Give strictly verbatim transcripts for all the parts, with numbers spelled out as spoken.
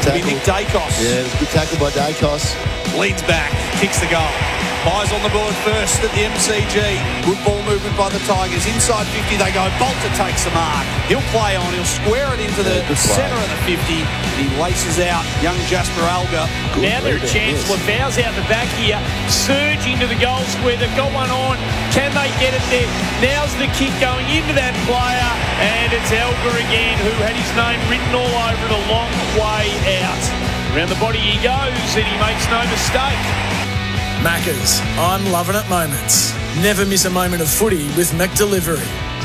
tackle. Nick Dacos. Yeah, it was a good tackle by Dacos. Leans back, kicks the goal. Pies on the board first at the M C G. Good ball movement by the Tigers. Inside fifty they go. Bolter takes the mark. He'll play on. He'll square it into the Yeah, centre of the fifty. He laces out young Jasper Alga. Good now they're a chance. Yes. Lafau's out the back here. Surge into the goal square. They've got one on. Can they get it there? Now's the kick going into that player. And it's Alga again, who had his name written all over it a long way out. Around the body he goes, and he makes no mistake. Maccas, I'm loving it moments. Never miss a moment of footy with McDelivery.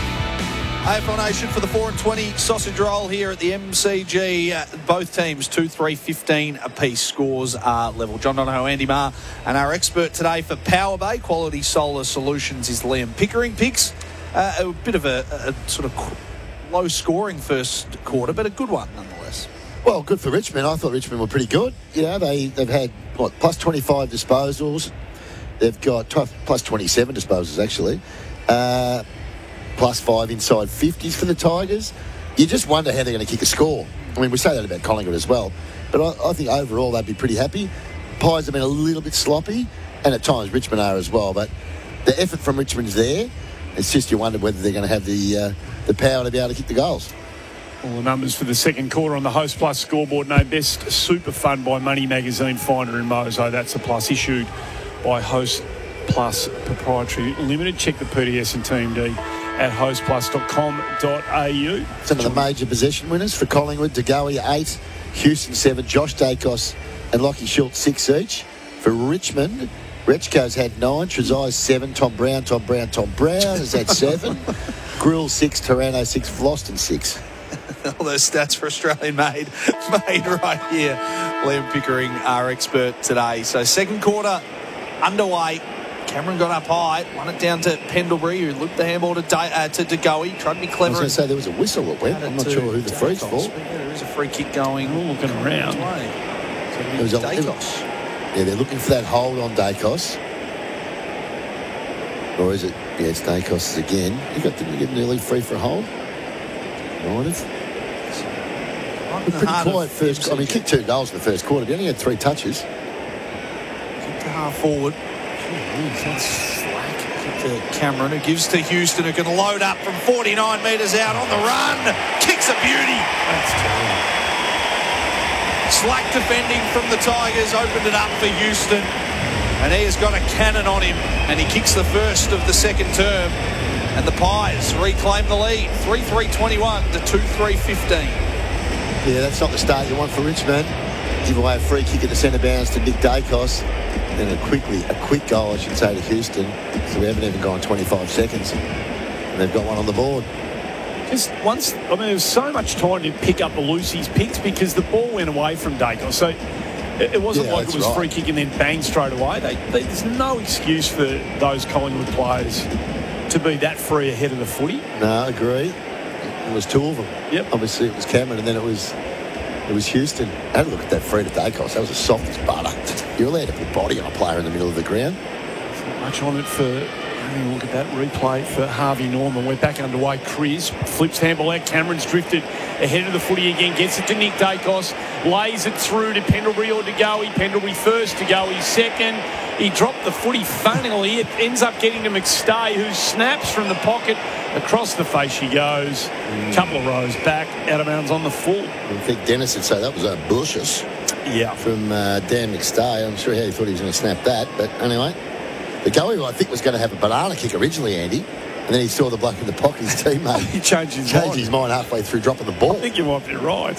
A F L Nation for the four and twenty sausage roll here at the M C G. Uh, both teams two three fifteen apiece. Scores are level. John Donohoe, Andy Marr, and our expert today for Power Bay Quality Solar Solutions is Liam Pickering. Picks uh, a bit of a, a sort of low scoring first quarter, but a good one nonetheless. Well, good for Richmond. I thought Richmond were pretty good. You know, they, they've had, what, plus twenty-five disposals. They've got t- plus twenty-seven disposals, actually. Uh, plus five inside fifties for the Tigers. You just wonder how they're going to kick a score. I mean, we say that about Collingwood as well. But I, I think overall they'd be pretty happy. Pies have been a little bit sloppy, and at times Richmond are as well. But the effort from Richmond's there. It's just you wonder whether they're going to have the uh, the power to be able to kick the goals. All the numbers for the second quarter on the Host Plus scoreboard. No, best super fun by Money Magazine, Finder and Mozo. That's a plus issued by Host Plus Proprietary Limited. Check the P D S and T M D at host plus dot com dot a u. Some of the major possession winners for Collingwood: DeGoey eight, Houston seven, Josh Dacos and Lockie Schultz six each. For Richmond, Rechko's had nine, Trezise seven, Tom Brown, Tom Brown, Tom Brown has had seven, Grill six, Taranto six, Vlosten six. All those stats for Australian made, made right here. Liam Pickering, our expert today. So second quarter underway. Cameron got up high, won it down to Pendlebury, who looped the handball to De, uh, to DeGoey, tried to be clever. I was going to say there was a whistle that went. I'm not sure who the free's for. Yeah, there is a free kick going. All looking around. So it was Dacos. Yeah, they're looking for that hold on Dacos. Or is it? Yeah, it's Dacos again. He got didn't he get nearly free for a hold? Might have. Pretty quiet first. I mean, kicked two goals in the first quarter. He only had three touches. Kick to half forward. Jeez, that's slack. Kick to Cameron, who gives to Houston, who can load up from forty-nine metres out on the run. Kicks a beauty. That's terrible. Slack defending from the Tigers opened it up for Houston, and he has got a cannon on him, and he kicks the first of the second term, and the Pies reclaim the lead, three three twenty-one to two three fifteen. Yeah, that's not the start you want for Richmond. Give away a free kick at the centre bounce to Nick Dacos, and then a quickly a quick goal, I should say, to Houston. So we haven't even gone twenty-five seconds, and they've got one on the board. Just once, I mean, there was so much time to pick up the Lucy's picks because the ball went away from Dacos. So it, it wasn't yeah, like it was right. free kick and then bang straight away. They, they, there's no excuse for those Collingwood players to be that free ahead of the footy. No, I agree. It was two of them. Yep. Obviously, it was Cameron, and then it was it was Houston. Have a look at that free to Dacos. That was as soft as butter. You're allowed to put body on a player in the middle of the ground. Not much on it for. Having a look at that replay for Harvey Norman. We're back underway. Chris flips the handball out. Cameron's drifted ahead of the footy again. Gets it to Nick Dacos. Lays it through to Pendlebury or DeGoey. Pendlebury first. DeGoey second. He dropped the footy funnily. It ends up getting to McStay, who snaps from the pocket. Across the face she goes. Mm. Couple of rows back. Out of bounds on the full. I think Dennis would say that was a bushes. Yeah. From uh, Dan McStay. I'm sure how he thought he was going to snap that. But anyway, the goalie, I think, was going to have a banana kick originally, Andy. And then he saw the bloke in the pocket, his teammate. he changed his changed mind. his mind halfway through dropping the ball. I think you might be right.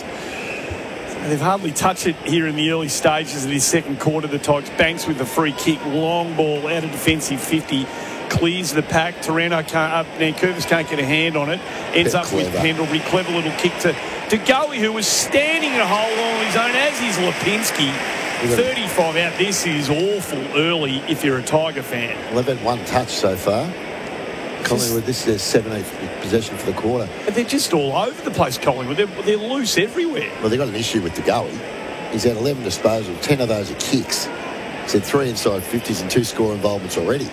They've hardly touched it here in the early stages of this second quarter. The Tigers Banks with the free kick. Long ball out of defensive fifty. Clears the pack. Taranto can't, uh, Nankervis can't get a hand on it. Ends Bit up clever. with Pendlebury. Clever little kick to DeGoey, who was standing in a hole all on his own, as is Lipinski. thirty-five out. This is awful early if you're a Tiger fan. Well, they've had one touch so far. Collingwood, this is their seventeenth possession for the quarter. But they're just all over the place, Collingwood. They're, they're loose everywhere. Well, they've got an issue with DeGoey. He's had eleven disposals, ten of those are kicks. He's had three inside fifties and two score involvements already.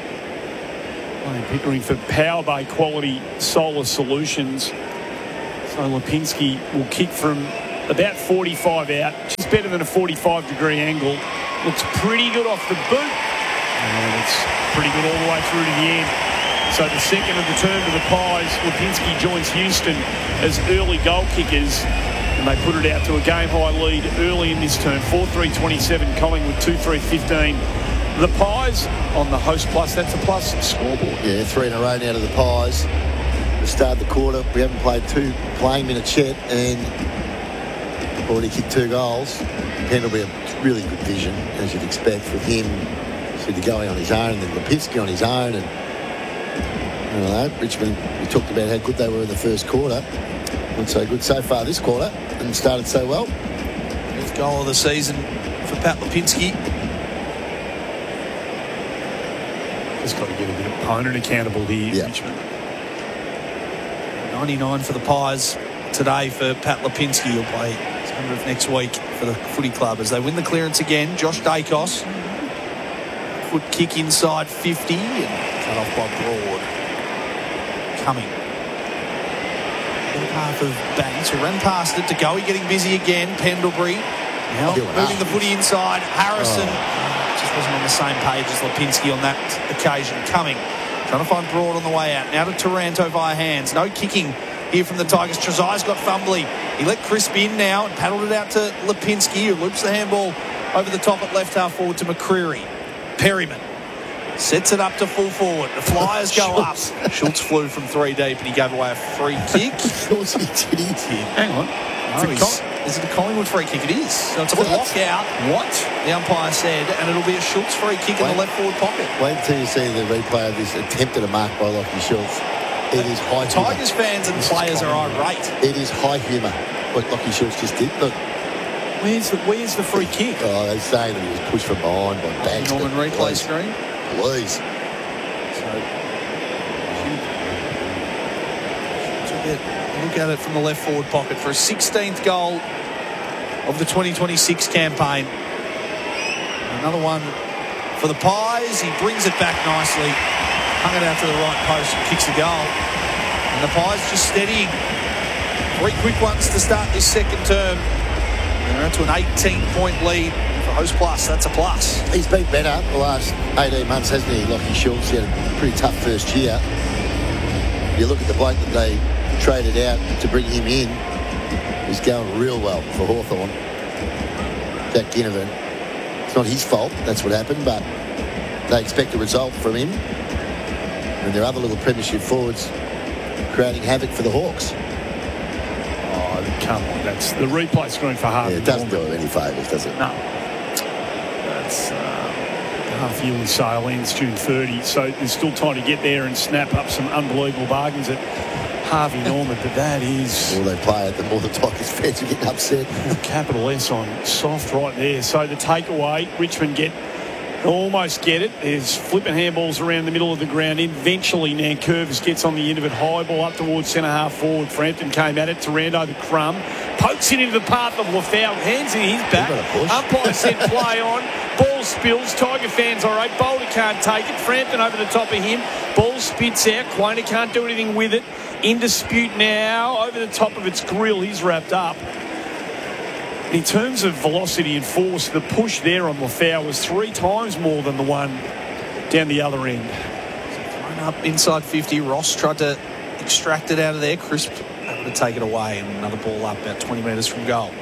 Liam Pickering for Power Bay Quality Solar Solutions. So Lipinski will kick from about forty-five out, just better than a forty-five degree angle. Looks pretty good off the boot, and it's pretty good all the way through to the end. So the second of the turn to the Pies, Lipinski joins Houston as early goal kickers, and they put it out to a game-high lead early in this turn. four three twenty-seven, Collingwood two three fifteen. The Pies on the Host Plus, that's a plus scoreboard. Yeah, three in a row now to the Pies. The start of the quarter, we haven't played two playing minutes yet, and already kicked two goals. Pendlebury, a really good vision, as you'd expect, with him sort of going on his own, and then Lipinski on his own, and I don't know, Richmond, we talked about how good they were in the first quarter. Not so good so far this quarter, and started so well. Fifth goal of the season for Pat Lipinski. Just got to get a bit of opponent accountable here, Yeah. Richmond. ninety-nine for the Pies today for Pat Lipinski. He'll play his hundredth next week for the footy club as they win the clearance again. Josh Dacos, foot kick inside fifty and cut off by Broad. Coming. Middle half of Banks, who ran past it to Goey, getting busy again. Pendlebury now Good moving enough. the footy inside. Harrison Oh. just wasn't on the same page as Lipinski on that occasion. Coming. Trying to find Broad on the way out. Now to Taranto via hands. No kicking here from the Tigers. Trezai's got fumbly. He let Crisp in now and paddled it out to Lipinski, who loops the handball over the top at left half forward to McCreary. Perryman sets it up to full forward. The Flyers go up. Schultz flew from three deep and he gave away a free kick. Of course he did. He did. Hang on. No, he's- is it a Collingwood free kick? It is. So it's a What? block out. What? The umpire said, and it'll be a Schultz free kick in Wait. the left forward pocket. Wait until you see the replay of this attempted a mark by Lockie Schultz. It is high humour. Tigers fans and players are irate. It is high humour what Lockie Schultz just did. Look, Where's the, where's the free kick? oh, they're saying that he was pushed from behind by Banks. Norman but replay please, screen. Please. Look at, look at it from the left forward pocket for a sixteenth goal of the twenty twenty-six campaign. Another one for the Pies. He brings it back nicely. Hung it out to the right post and kicks the goal. And the Pies just steadying. Three quick ones to start this second term. And they're into an eighteen-point lead for Host Plus. That's a plus. He's been better the last eighteen months, hasn't he, Lockie Schultz? He had a pretty tough first year. You look at the bloke that they traded out to bring him in. He's going real well for Hawthorn. Jack Ginnivan. It's not his fault. That's what happened, but they expect a result from him. And their other little premiership forwards creating havoc for the Hawks. Oh, come on. That's the replay screen for Harvey. Yeah, it doesn't do Norman. him any favours, does it? No. That's uh, half yearly sale ends June thirtieth, so there's still time to get there and snap up some unbelievable bargains at Harvey Norman, but that is The more they play it, the more the Tigers fans are getting upset. capital S on soft right there. So the takeaway, Richmond get almost get it. There's flipping handballs around the middle of the ground. Eventually Nankervis gets on the end of it. High ball up towards centre half forward. Frampton came at it. Taranto the crumb. Pokes it into the path of Lafau. Hands in his back. They've got a push. Umpire said play on. Ball spills. Tiger fans all right. Boulder can't take it. Frampton over the top of him. Ball spits out. Quona can't do anything with it. In dispute now. Over the top of its grill. He's wrapped up. In terms of velocity and force, the push there on Lafau was three times more than the one down the other end. Thrown up inside fifty. Ross tried to extract it out of there. Crisp able to take it away, and another ball up about twenty metres from goal.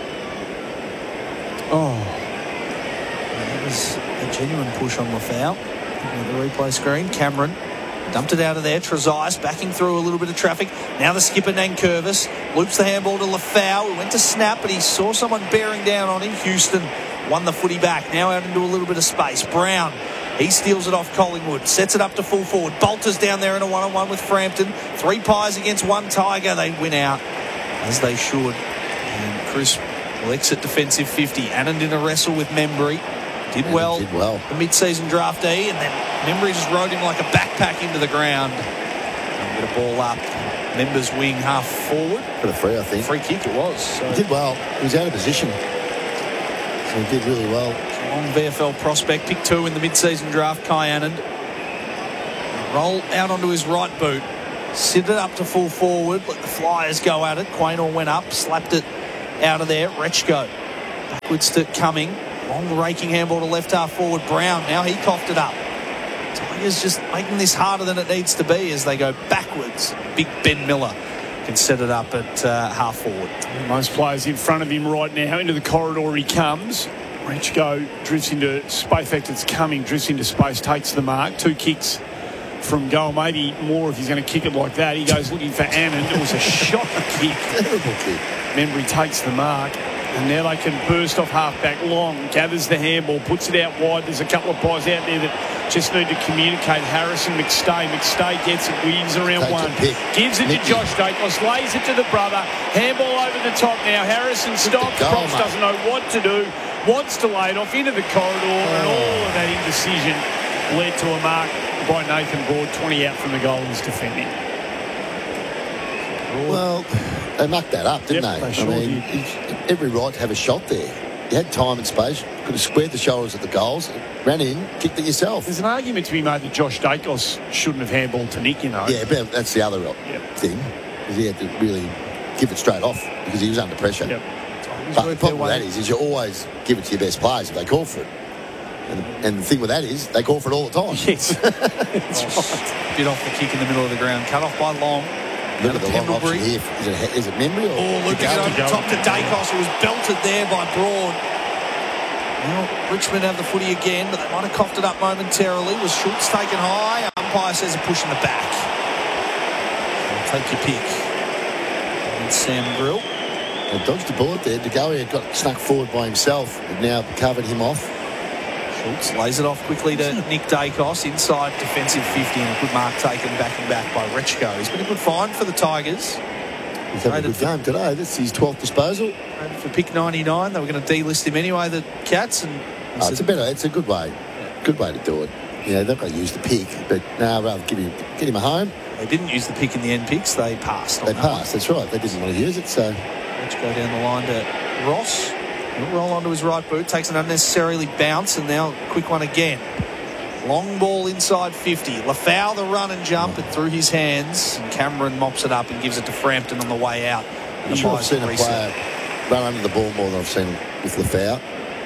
Oh, That was a genuine push on Lafau. Looking at the replay screen, Cameron dumped it out of there. Trezais backing through a little bit of traffic. Now the skipper, Nankervis, loops the handball to Lafau. He went to snap, but he saw someone bearing down on him. Houston won the footy back. Now out into a little bit of space. Brown, he steals it off Collingwood. Sets it up to full forward. Bolter's down there in a one-on-one with Frampton. Three Pies against one Tiger. They win out, as they should. And Chris will exit defensive fifty. Anand in a wrestle with Membry. Did well, Did well. the mid-season draftee, and then Membry just rode him like a backpack into the ground. And get a ball up. Members wing half forward. For the free, I think. Free kick it was. So He did well. He was out of position. So he did really well. long V F L prospect, pick two in the mid-season draft, Kai Anand. Roll out onto his right boot. Sit it up to full forward. Let the Flyers go at it. Quaynor went up, slapped it out of there. Rechko backwards to Cumming. Long raking handball to left half forward. Brown, now he coughed it up. Tigers just making this harder than it needs to be as they go backwards. Big Ben Miller can set it up at uh, half forward. Most players in front of him right now. Into the corridor he comes. Rechko drifts into space. In fact, it's Cumming, drifts into space, takes the mark. Two kicks from goal. Maybe more if he's going to kick it like that. He goes looking for Annan. It was a shot kick. Terrible kick. Remember, he takes the mark. And now they can burst off half-back long, gathers the handball, puts it out wide. There's a couple of guys out there that just need to communicate. Harrison, McStay. McStay gets it, weaves around Takes one. Pick. Gives it Nicky. to Josh Dacos, lays it to the brother. Handball over the top now. Harrison stops. goal, Props mate. doesn't know what to do. Wants to lay it off into the corridor. Oh. And all of that indecision led to a mark by Nathan Broad. twenty out from the goal is defending. Well, they mucked that up, didn't Yep, they? they sure I mean, did. it's every right to have a shot there. You had time and space. Could have squared the shoulders at the goals, ran in, kicked it yourself. There's an argument to be made that Josh Dacos shouldn't have handballed to Nick, you know. Yeah, but that's the other thing. Is he had to really give it straight off because he was under pressure. Yep. But the problem with that is, is you always give it to your best players if they call for it. And, and the thing with that is, they call for it all the time. Yes. Bit off the kick in the middle of the ground. Cut off by Long. Look at the long Pendlebury. option here. Is it, is it memory or? Oh, looping it Goal? over the top to Dacos, who was belted there by Broad. Well, Richmond have the footy again, but they might have coughed it up momentarily. Was Schultz taken high? Umpire says a push in the back. So take your pick. And Sam Grill. They dodged the bullet there. De Goey got snuck forward by himself. They've now covered him off. Schultz lays it off quickly to Nick Dacos inside defensive fifty, and a good mark taken back and back by Rechko. He's been a good find for the Tigers. He's having a good game today. That's his twelfth disposal. And for pick ninety-nine, they were going to delist him anyway, the Cats. And Oh, it's a better. It's a good way. Good way to do it. Yeah, they're not going to use the pick, but now rather give him get him a home. They didn't use the pick in the end picks. They passed. on They that passed. That's right. They didn't want to use it, so. one. Let's go down the line to Ross. He'll roll onto his right boot, takes an unnecessarily bounce, and now quick one again. Long ball inside fifty. Lafau the run and jump, and through his hands. And Cameron mops it up and gives it to Frampton on the way out. I'm sure I've seen a player run under the ball more than I've seen with Lafau.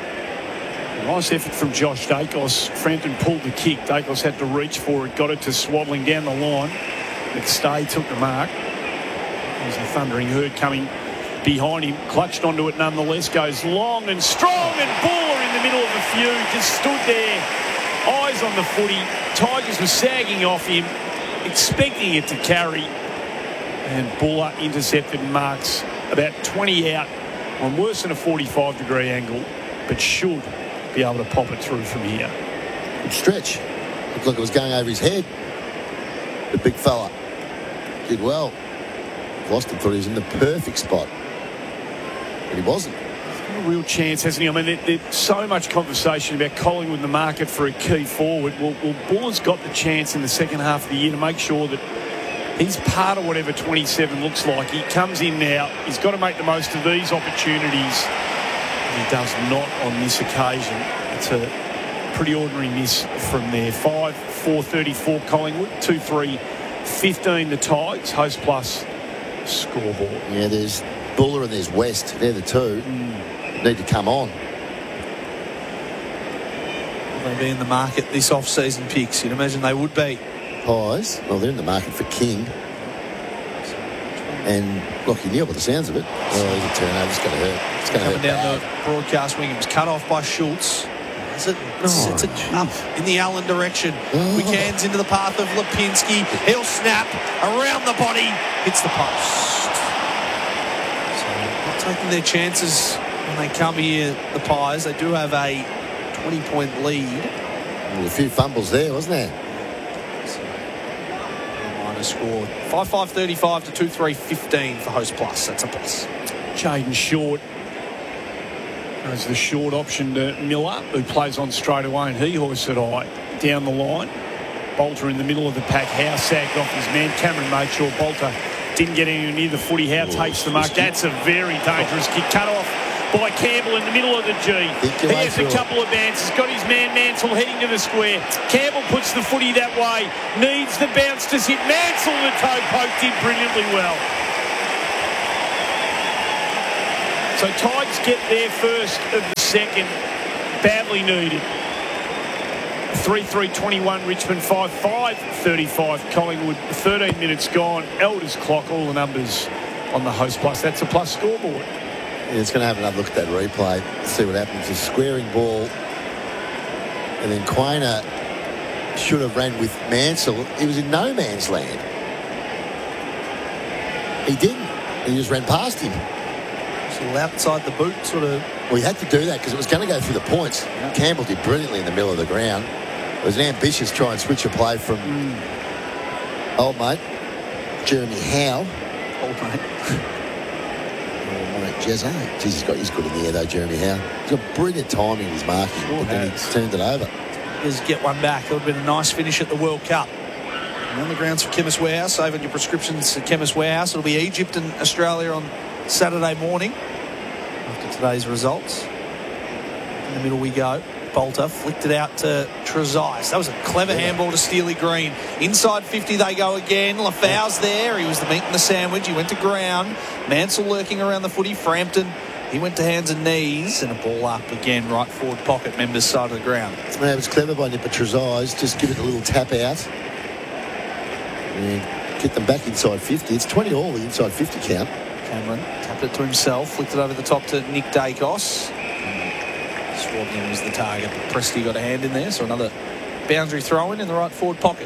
Nice effort from Josh Dacos. Frampton pulled the kick. Dacos had to reach for it, got it to swaddling down the line. McStay took the mark. There's a thundering herd coming behind him. Clutched onto it nonetheless. Goes long and strong, and Buller in the middle of the few just stood there. Eyes on the footy. Tigers were sagging off him, expecting it to carry. And Buller intercepted marks about twenty out on worse than a forty-five degree angle, but should be able to pop it through from here. Good stretch. Looked like it was going over his head. The big fella did well. Lost him, thought he was in the perfect spot. But he wasn't. A real chance, hasn't he? I mean, there, there's so much conversation about Collingwood in the market for a key forward. Well, well, Buller's got the chance in the second half of the year to make sure that he's part of whatever twenty-seven looks like. He comes in now. He's got to make the most of these opportunities. And he does not on this occasion. It's a pretty ordinary miss from there. five four thirty-four Collingwood, two three fifteen the Tigers. Host Plus scoreboard. Yeah, there's Buller and there's West. They're the two. Mm. Need to come on. Will they be in the market this off-season picks? You'd imagine they would be. Pies. Well, they're in the market for King. And Lockie Neal, by the sounds of it. Oh, he's a turnover. It's going to hurt. It's going to hurt. Coming down bad. the broadcast wing, it was cut off by Schultz. Is it? Oh, it's it up in the Allen direction. Oh. Quick hands into the path of Lipinski. He'll snap around the body, hits the post. So not taking their chances when they come here, the Pies. They do have a twenty-point lead. Well, a few fumbles there, wasn't there? Minor score five five thirty-five to two three fifteen for Host Plus. That's a plus. Jaden Short as the short option to Miller, who plays on straight away, and he hoisted high down the line. Bolter in the middle of the pack. Howe sagged off his man. Cameron made sure Bolter didn't get anywhere near the footy. Howe Oh, takes the mark. That's a very dangerous kick. Cut off by Campbell in the middle of the G. He has a couple of bounces. Got his man Mansell heading to the square. Campbell puts the footy that way. Needs the bounce to sit. Mansell, the toe poke, did brilliantly well. So Tigers get their first of the second, badly needed. three three twenty-one Richmond, five five thirty-five Collingwood, thirteen minutes gone. Elders clock, all the numbers on the Host Plus. That's a plus scoreboard. Yeah, it's going to have another look at that replay, see what happens. A squaring ball, and then Quainer should have ran with Mansell. He was in no man's land. He didn't. He just ran past him. A little outside the boot, sort of. Well, he had to do that because it was going to go through the points. Yeah. Campbell did brilliantly in the middle of the ground. It was an ambitious try and switch a play from mm. old mate Jeremy Howe. Old mate. old mate Jezza. Jeez, he's got he's good in the air though, Jeremy Howe. He's got brilliant timing in his marking, sure but then he turned it over. Just get one back. It would have been a nice finish at the World Cup. And on the grounds for Chemist Warehouse. Save on your prescriptions at Chemist Warehouse. It'll be Egypt and Australia on Saturday morning after today's results. In the middle we go. Bolter flicked it out to Trezise. That was a clever yeah. handball to Steely Green. Inside fifty they go again. Lafau's there. He was the meat in the sandwich. He went to ground. Mansell lurking around the footy. Frampton, he went to hands and knees. And a ball up again, right forward pocket, members side of the ground. Yeah, it was clever by Nipper Trezise. Just give it a little tap out. And get them back inside fifty. It's twenty all the inside fifty count. Cameron tapped it to himself. Flicked it over the top to Nick Dacos. Swadling was the target, but Presti got a hand in there, so another boundary throw-in in the right forward pocket.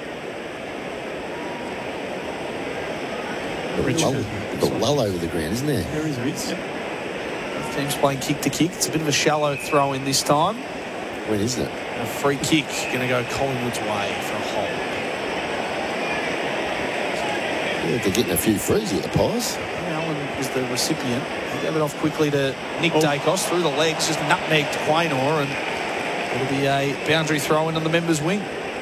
The lull, the lull over the ground, isn't there? There is a bit. Both teams playing kick to kick. It's a bit of a shallow throw-in this time. When is it? A free kick going to go Collingwood's way for a hold. Yeah, they're getting a few frees here, the Pies. Allen was the recipient. He gave it off quickly to Nick oh. Dacos through the legs, just nutmegged Quaynor, and it'll be a boundary throw-in on the members' wing.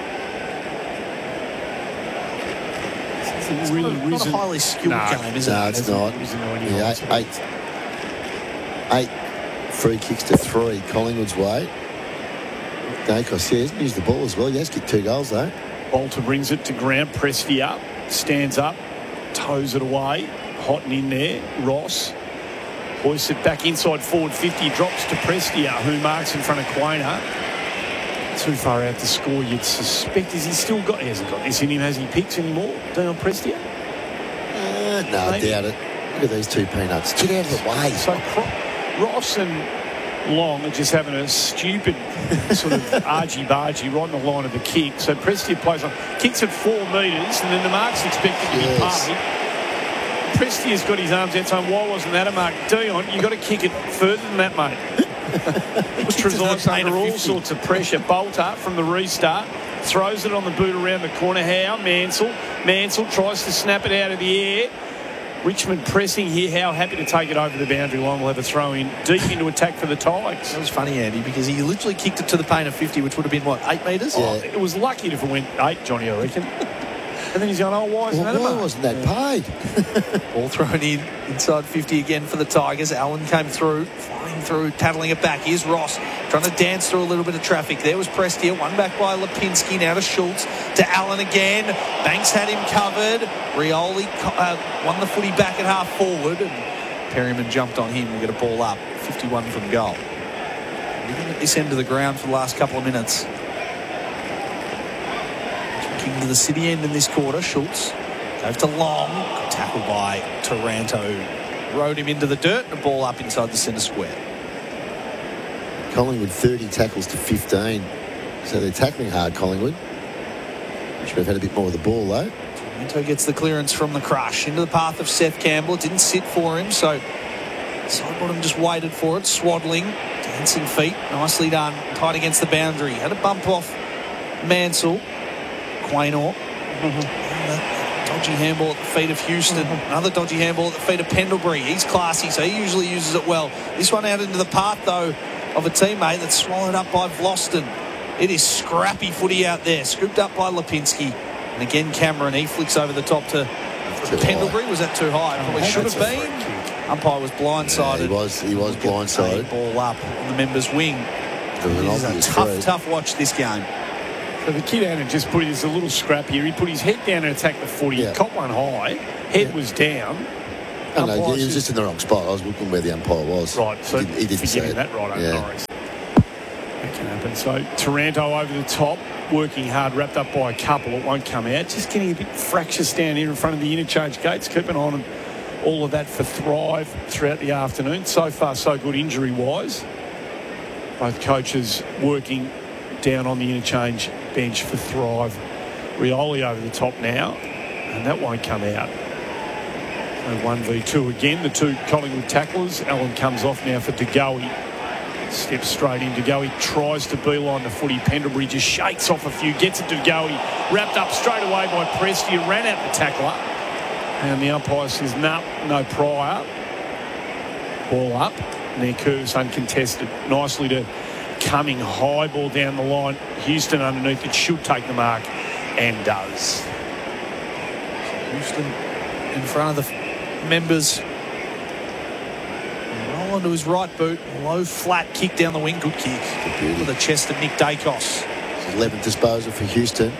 It's really not, not a highly skilled no, game, is no, it? No, it's not. Yeah, eight, eight, eight free kicks to three Collingwood's way. Dacos, yeah, hasn't used the ball as well. He has kicked two goals, though. Bolter brings it to ground. Presti up, stands up, toes it away. Hotton in there. Ross hoists it back inside forward fifty. Drops to Prestia, who marks in front of Quainer. Too far out to score, you'd suspect. Has he still got... He hasn't got this in him. Has he picked anymore? Dion Prestia? Uh, no, I doubt it. Look at these two peanuts. Get out of the way. So Ross and Long are just having a stupid sort of argy-bargy right on the line of the kick. So Prestia plays on. Kicks at four metres, and then the mark's expected to yes. be party. Prestia's got his arms out saying, why wasn't that a mark? Dion, you've got to kick it further than that, mate. Trezise under all sorts of pressure. Bolter from the restart throws it on the boot around the corner. Howe, Mansell. Mansell tries to snap it out of the air. Richmond pressing here. Howe happy to take it over the boundary line. We'll have a throw in deep into attack for the Tigers. That was funny, Andy, because he literally kicked it to the paint of fifty, which would have been, what, eight metres? Yeah. Oh, it was lucky if it went eight, Johnny, I reckon. And then he's going, oh, why isn't well, that a why mark? wasn't that paid? Ball thrown in inside fifty again for the Tigers. Allen came through, flying through, tattling it back. Here's Ross trying to dance through a little bit of traffic. There was Prestia, one back by Lipinski, now to Schultz, to Allen again. Banks had him covered. Rioli uh, won the footy back at half forward, and Perryman jumped on him. We'll get a ball up, fifty-one from goal. Living at this end of the ground for the last couple of minutes. Kicking to the city end in this quarter. Schultz gave to Long, got tackled by Taranto, rode him into the dirt, and a ball up inside the centre square. Collingwood thirty tackles to fifteen, so they're tackling hard, Collingwood. Should have had a bit more of the ball though. Taranto gets the clearance from the crush into the path of Seth Campbell. It didn't sit for him, so Sidebottom just waited for it. Swaddling, dancing feet, nicely done, tight against the boundary. Had a bump off Mansell. Quaynor. Mm-hmm. Dodgy handball at the feet of Houston. Mm-hmm. Another dodgy handball at the feet of Pendlebury. He's classy, so he usually uses it well. This one out into the path, though, of a teammate that's swallowed up by Vlosten. It is scrappy footy out there. Scooped up by Lipinski. And again, Cameron, he flicks over the top to Pendlebury. High. Was that too high? Probably should have been. Umpire was blindsided. Yeah, he was, he was blindsided. Ball up on the members' wing. It is a tough, thread. tough watch, this game. So the kid had just put his a little scrap here. He put his head down and attacked the footy. Yeah. He caught one high. Head yeah. was down. Oh, no, umpire he was says- just in the wrong spot. I was looking where the umpire was. Right, so he, did, he didn't say forgiving it. that right over Yeah. Norris. That can happen. So Taranto over the top, working hard, wrapped up by a couple. It won't come out. Just getting a bit fractious down here in front of the interchange gates. Keep an eye on all of that for Thrive throughout the afternoon. So far, so good injury-wise. Both coaches working down on the interchange bench for Thrive. Rioli over the top now, and that won't come out. So one v two again, the two Collingwood tacklers. Allen comes off now for De Goey. Steps straight in. De Goey tries to beeline the footy. Pendlebury just shakes off a few, gets it to De Goey. Wrapped up straight away by Prestia. Ran out the tackler. And the umpire says, no, no prior. Ball up. And their curve's uncontested. Nicely to Cumming. High ball down the line. Houston underneath it. Should take the mark. And does. Houston in front of the members. Roll onto his right boot. Low flat kick down the wing. Good kick. Good With the chest of Nick Dacos. eleventh disposal for Houston.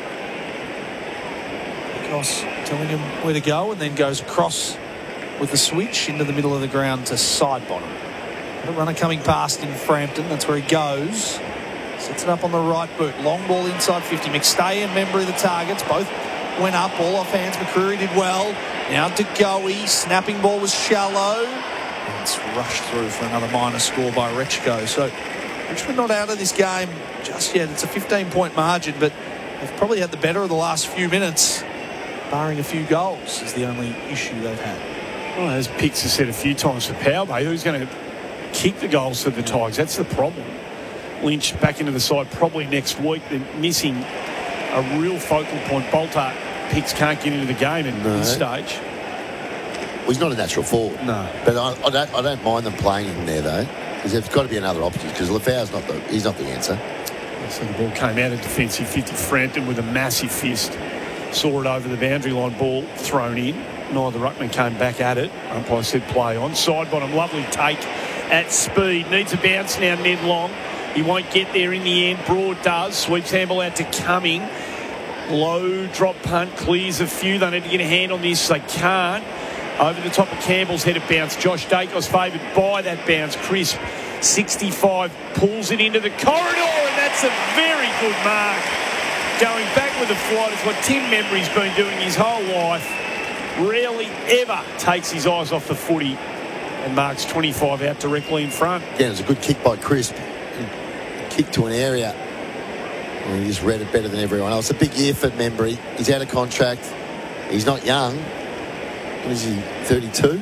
Dacos telling him where to go, and then goes across with the switch into the middle of the ground to side bottom. The runner coming past in Frampton. That's where he goes. Sets it up on the right boot. Long ball inside fifty. McStay and Membry the targets. Both went up. Ball off hands. McCreary did well. Now De Goey. Snapping ball was shallow. And it's rushed through for another minor score by Rechko. So Richmond not out of this game just yet. It's a fifteen-point margin, but they've probably had the better of the last few minutes. Barring a few goals is the only issue they've had. Well, as Pix has said a few times for Power Bay, who's going to kick the goals for the Tigers? That's the problem. Lynch back into the side probably next week. They're missing a real focal point. Bolter, Pix can't get into the game at No. this stage. Well, he's not a natural forward. No. But I, I don't I don't mind them playing him there, though, because there's got to be another option, because Lafau's not the, he's not the answer. So the ball came out of defensive fifty. Frampton with a massive fist. Saw it over the boundary line, ball thrown in. Neither ruckman came back at it. Umpire said play on. Side bottom, lovely take at speed. Needs a bounce now, Ned Long. He won't get there in the end. Broad does. Sweeps handball out to Cumming. Low drop punt, clears a few. They need to get a hand on this. They can't. Over the top of Campbell's headed bounce. Josh Dacos favoured by that bounce. Crisp, sixty-five, pulls it into the corridor, and that's a very good mark. Going back with the flight is what Tim Membry's been doing his whole life. Rarely ever takes his eyes off the footy and marks twenty-five out directly in front. Again, it was a good kick by Crisp. Kick to an area. And he just read it better than everyone else. A big year for Membry. He's out of contract. He's not young. What is he, thirty-two?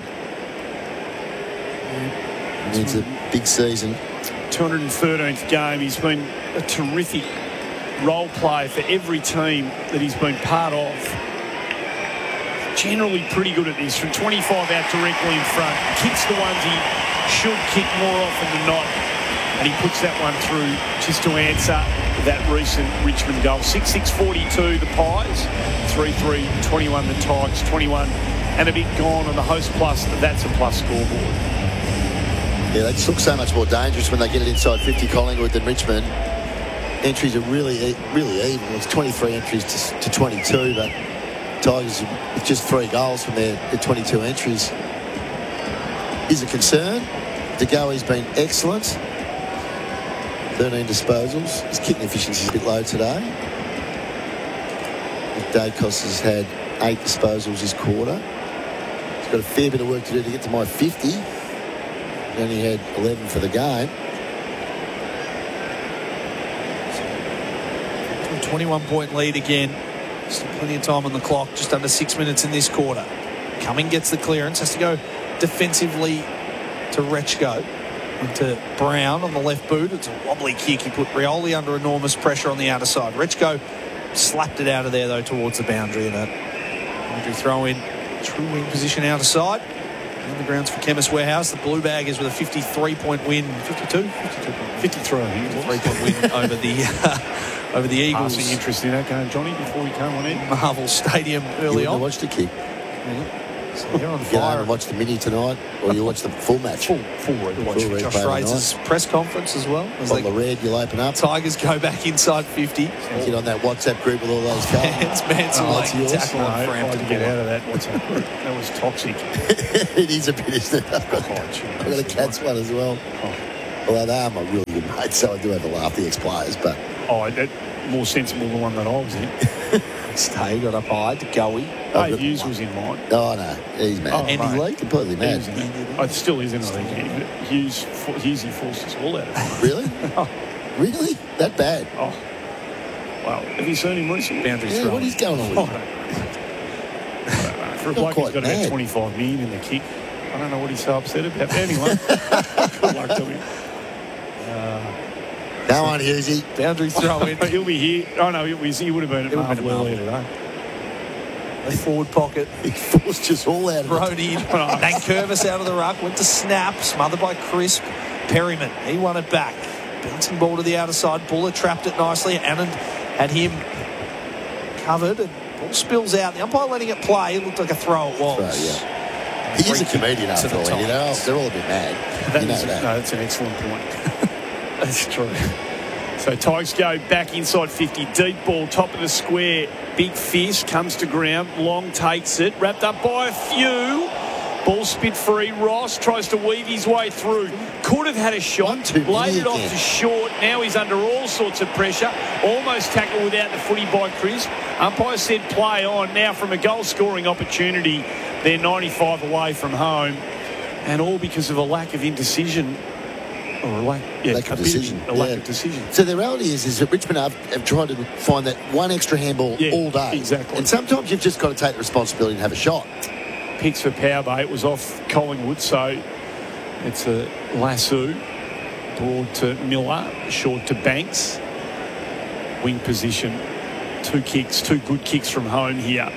Yeah. Needs a big season. two hundred thirteenth game. He's been a terrific role player for every team that he's been part of. Generally pretty good at this. From twenty-five out directly in front. Kicks the ones he should kick more often than not. And he puts that one through just to answer that recent Richmond goal. six six forty-two the Pies. three three twenty-one the Tigers. twenty-one and a bit gone on the Host Plus. That's a plus scoreboard. Yeah, they just look so much more dangerous when they get it inside fifty, Collingwood, than Richmond. Entries are really, really even. It's twenty-three entries to, to twenty-two, but Tigers with just three goals from their, their twenty-two entries is a concern. De Goey's been excellent. thirteen disposals. His kicking efficiency is a bit low today. Dacos has had eight disposals this quarter. He's got a fair bit of work to do to get to my fifty. He only had eleven for the game. twenty-one point lead again. Still plenty of time on the clock. Just under six minutes in this quarter. Cumming gets the clearance. Has to go defensively to Rechko. Into Brown on the left boot. It's a wobbly kick. He put Rioli under enormous pressure on the outer side. Rechko slapped it out of there, though, towards the boundary. And a boundary throw in. True wing position outer side. In the grounds for Chemist Warehouse. The Blue Baggers with a fifty-three point win. fifty-two? fifty-two point fifty-three, I think. Three point win over the uh, over the Eagles. Passing interest in that game, Johnny, before we come on in. Marvel Stadium early You on. watched the kick. Yeah. So they're on Get home fire. and watch the mini tonight, or you watch the full match. Full, full replay. Full Josh replay Razor's press conference as well. As On the the red, you'll open up. Tigers go back inside fifty. Get on that WhatsApp group with all those cards. It's Mansell Oh, Lake that's yours? tackle No, on I had Frampton. to get out of that. What's that group? That was toxic. It is a bit, isn't it? I've got, Oh, gee, I've got a Cats one as well. Oh. Although they are my really good mates, so I do have a laugh, the ex-players, but Oh, that more sensible than the one that I was in. Stay got up high to Goey. I've Dave got- Hughes was in mine. oh no, he's mad. Oh, Andy mate. Lee. Completely He mad. was in it. It still is, isn't it? I think. But Hughes, Hughesy forced us all out of it. Really? Really? That bad? Oh, wow. Have you seen him recently? Boundary Yeah, throw. what is going on with Oh, him? I don't know. For a Not bloke who's quite got mad. about twenty-five million in the kick, I don't know what he's so upset about. But anyway, good luck to him. Go on, Hughesy. Boundary throw in. He'll be here. Oh no, he, was, he would have been at It would have Marvel been at earlier today. The forward pocket. He forced us all out of it. Rode in. Nankervis out of the ruck. Went to snap. Smothered by Crisp. Perryman. He won it back. Bouncing ball to the outer side. Buller trapped it nicely. Anand had him covered. And ball spills out. The umpire letting it play. It looked like a throw it was. Right, yeah. He is a Free kick comedian to after the all. You know, Tigers. they're all a bit mad. That you know is, that. No, that's an excellent point. That's true. So Tigers go back inside fifty. Deep ball, top of the square. Big fist comes to ground. Long takes it. Wrapped up by a few. Ball spit free. Ross tries to weave his way through. Could have had a shot. One, two, Laid it off again. to short. Now he's under all sorts of pressure. Almost tackled without the footy by Crisp. Umpire said play on. Now from a goal scoring opportunity, they're ninety-five away from home. And all because of a lack of indecision. Or a lack, yeah, Lack of a bit decision, a lack yeah. of decision. So the reality is, is that Richmond have, have tried to find that one extra handball Yeah, all day. exactly. And sometimes you've just got to take the responsibility and have a shot. Picks for Powerbay. It was off Collingwood, so it's a lasso. Broad to Miller, short to Banks. Wing position. Two kicks, two good kicks from home here.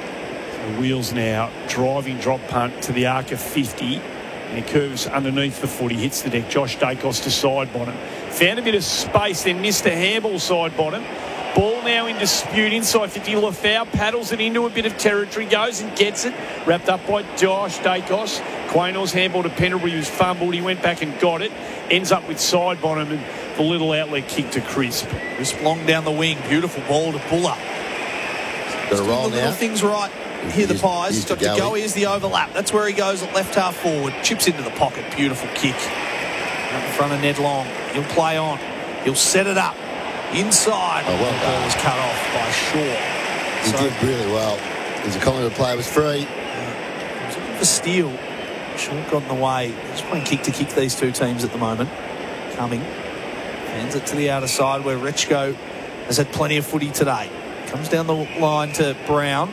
So Wheels now driving drop punt to the arc of fifty. And he curves underneath the footy, hits the deck. Josh Dacos to side bottom. Found a bit of space, then missed a handball side bottom. Ball now in dispute inside fifty. Lafau paddles it into a bit of territory, goes and gets it. Wrapped up by Josh Dacos. Quaynor's handball to Pendlebury was fumbled. He went back and got it. Ends up with side bottom and the little outlet kick to Crisp. Crisp long down the wing. Beautiful ball to Buller. Got to roll the little now. things right. Here the He's- Pies. he's Got to to go go. in. Here's the overlap. That's where he goes at left half forward. Chips into the pocket. Beautiful kick. Out in front of Ned Long. He'll play on. He'll set it up. Inside. Oh, well the ball done. was cut off by Shaw. He So, did really well. As a Collingwood player was free. he was looking for steal. Shaw got in the way. Just playing kick to kick these two teams at the moment. Coming. Hands it to the outer side where Rechko has had plenty of footy today. Comes down the line to Brown.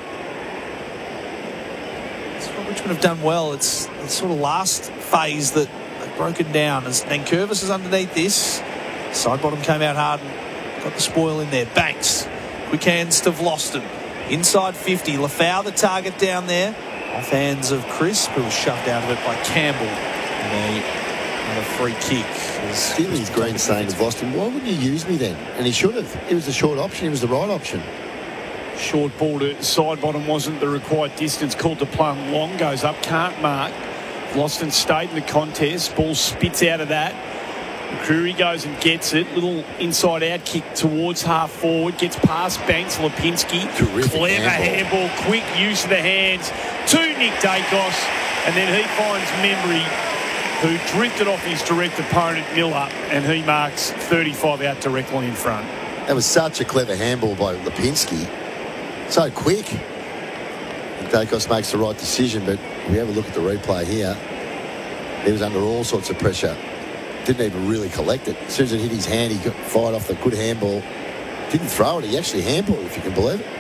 That's what Richmond have done well. It's the sort of last phase that they've broken down. As Nankervis is underneath this. Side bottom came out hard and got the spoil in there. Banks. Quick hands to Vlosten. Inside fifty. Lafau the target down there. Off hands of Crisp, who was shoved out of it by Campbell. And a, and a free kick. As Steely's Green saying to Boston, why wouldn't you use me then? And he should have. It was the short option. It was the right option. Short ball to side bottom wasn't the required distance. Called to plumb. Long goes up, can't mark. Loston stayed in the contest. Ball spits out of that. McCreary goes and gets it. Little inside out kick towards half forward. Gets past Banks. Lipinski. Terrific Clever handball. handball. Quick use of the hands to Nick Dacos. And then he finds Membry, who drifted off his direct opponent Miller. And he marks thirty-five out directly in front. That was such a clever handball by Lipinski. So quick. And Dacos makes the right decision, but if we have a look at the replay here, he was under all sorts of pressure. Didn't even really collect it. As soon as it hit his hand, he got fired off the good handball. Didn't throw it, he actually handballed, if you can believe it.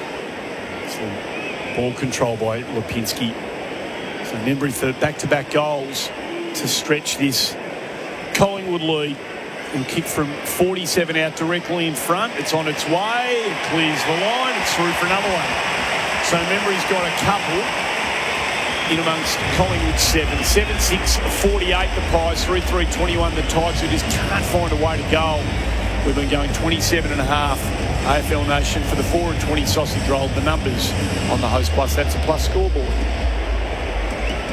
So ball control by Lipinski. So Membry for back-to-back goals to stretch this Collingwood lead. And kick from forty-seven out directly in front. It's on its way. It clears the line. It's through for another one. So Membry's got a couple in amongst Collingwood seven. seven six forty-eight the Pies. three three twenty-one the Tigers, who just can't find a way to go. We've been going twenty-seven and a half. A F L Nation for the four and twenty sausage roll. The numbers on the Host Plus. That's a Plus scoreboard.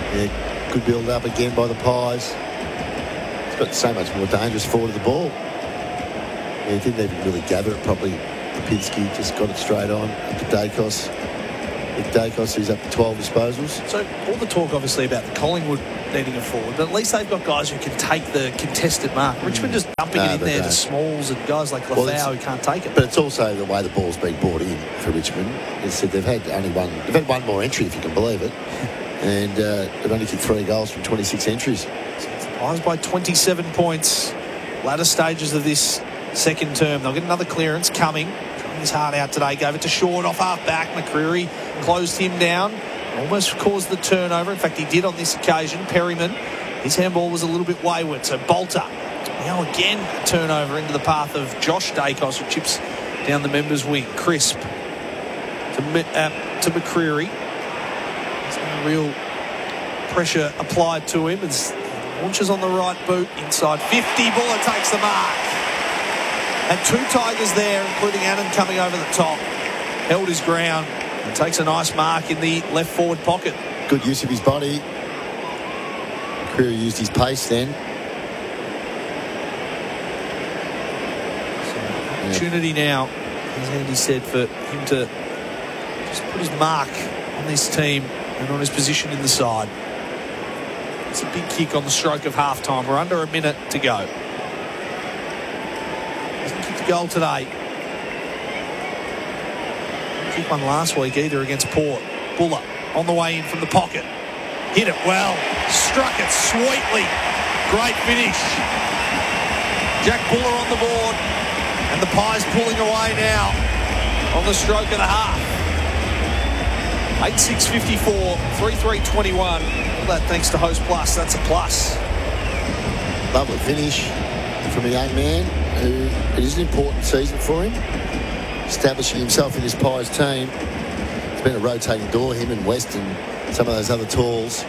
Yeah, good build up again by the Pies. It's got so much more dangerous forward of the ball. Yeah, he didn't even really gather it properly. Lipinski just got it straight on up to Dacos. With Dacos, he's up to twelve disposals. So all the talk, obviously, about the Collingwood needing a forward, but at least they've got guys who can take the contested mark. Richmond just dumping No, it in they there don't. to Smalls and guys like Well, Lafau it's- who can't take it. But it's also the way the ball's been brought in for Richmond. It's that they've had only one. They've had one more entry, if you can believe it, and uh, they've only kicked three goals from twenty-six entries. Pies by twenty-seven points. Latter stages of this second term. They'll get another clearance coming. Trying his heart out today. Gave it to Short off half back. McCreary closed him down. Almost caused the turnover. In fact, he did on this occasion. Perryman, his handball was a little bit wayward. So Bolter, now again a turnover into the path of Josh Dacos, who chips down the members' wing. Crisp to, uh, to McCreary. There's no real pressure applied to him as launches on the right boot inside fifty. Buller takes the mark. And two Tigers there, including Annan coming over the top. Held his ground and takes a nice mark in the left forward pocket. Good use of his body. McCreary used his pace then. Opportunity now, as Andy said, for him to just put his mark on this team and on his position in the side. It's a big kick on the stroke of half-time. We're under a minute to go. Hasn't kicked a goal today. Didn't kick one last week either against Port. Buller on the way in from the pocket. Hit it well. Struck it sweetly. Great finish. Jack Buller on the board. And the Pies pulling away now on the stroke of the half. eight six fifty-four, three three twenty-one. All that thanks to Host Plus. That's a plus. Lovely finish from a young man who it is an important season for him. Establishing himself in his Pies team. It's been a rotating door, him and West and some of those other talls.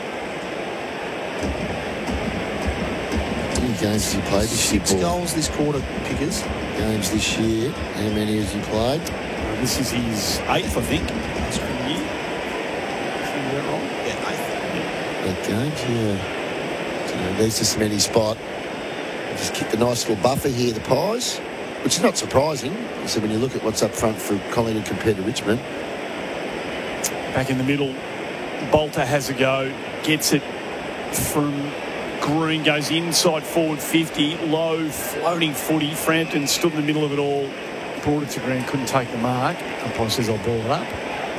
How many games has he played this year, Six Paul? goals this quarter, Pickers. Games this year. How many has he played? Uh, this is his eighth, I think. That's from the year. Is that wrong? Yeah, eighth. Eight games, yeah. So he needs to cement his spot. Just kicked a nice little buffer here, the Pies, which is not surprising. So when you look at what's up front for Collingwood compared to Richmond. Back in the middle, Bolter has a go, gets it from Green, goes inside forward fifty, low floating footy. Frampton stood in the middle of it all, brought it to Green, couldn't take the mark. Umpire says I'll ball it up.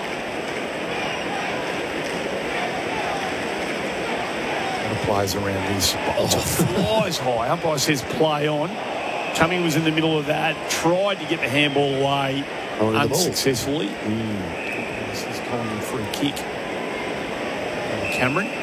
And the players around this. Bolter flies high. Umpire says play on. Cumming was in the middle of that, tried to get the handball away Oh, the ball. unsuccessfully. Mm. This is Collingwood for a kick. Uh, Cameron.